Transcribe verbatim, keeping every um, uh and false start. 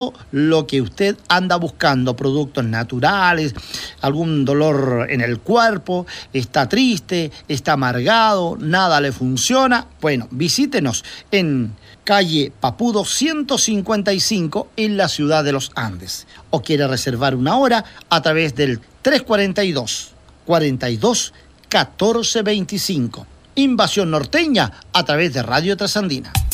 lo que usted anda buscando, productos naturales, algún dolor en el cuerpo, está triste, está amargado, nada le funciona, bueno, visítenos en calle Papudo ciento cincuenta y cinco en la ciudad de Los Andes. O quiere reservar una hora a través del tres cuarenta y dos, cuarenta y dos, catorce veinticinco. Invasión Norteña a través de Radio Trasandina.